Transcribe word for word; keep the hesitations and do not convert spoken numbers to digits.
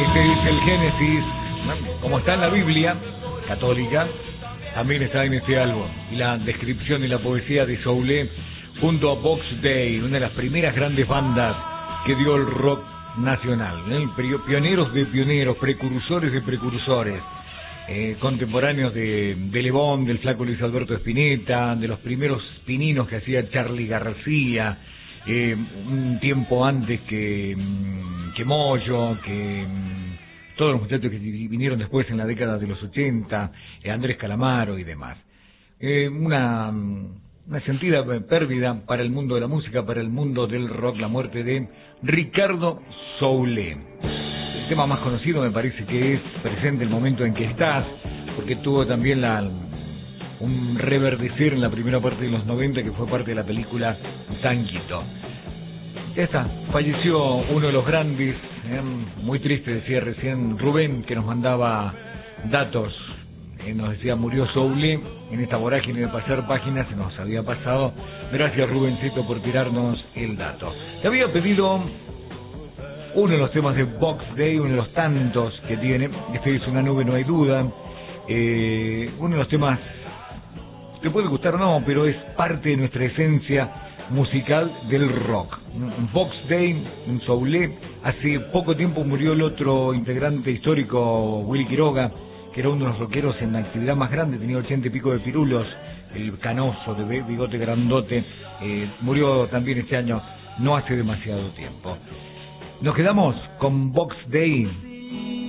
Este es el Génesis, como está en la Biblia católica, también está en este álbum. Y la descripción y la poesía de Soulé junto a Box Day, una de las primeras grandes bandas que dio el rock nacional, ¿eh? Pioneros de pioneros, precursores de precursores, eh, contemporáneos de, de Le Bon, del flaco Luis Alberto Spinetta, de los primeros pininos que hacía Charly García, eh, un tiempo antes que, que Moyo, que todos los muchachos que vinieron después en la década de los ochenta, eh, Andrés Calamaro y demás. Eh, una... Una sentida pérdida para el mundo de la música, para el mundo del rock, la muerte de Ricardo Soulé. El tema más conocido me parece que es Presente el momento en que estás, porque tuvo también la, un reverdecer en la primera parte de los noventa, que fue parte de la película Tanguito. Ya está, falleció uno de los grandes, eh, muy triste, decía recién Rubén, que nos mandaba datos. Eh, nos decía, murió Soulé, en esta vorágine de pasar páginas se nos había pasado. Gracias, Rubencito, por tirarnos el dato. Te había pedido uno de los temas de Box Day, uno de los tantos que tiene. Este es Una nube, no hay duda. Eh, uno de los temas, te puede gustar o no, pero es parte de nuestra esencia musical del rock. Box Day, un Soulé. Hace poco tiempo murió el otro integrante histórico, Willy Quiroga, que era uno de los rockeros en la actividad más grande, tenía ochenta y pico de pirulos, el canoso de bigote grandote, eh, murió también este año, no hace demasiado tiempo. Nos quedamos con Box Day,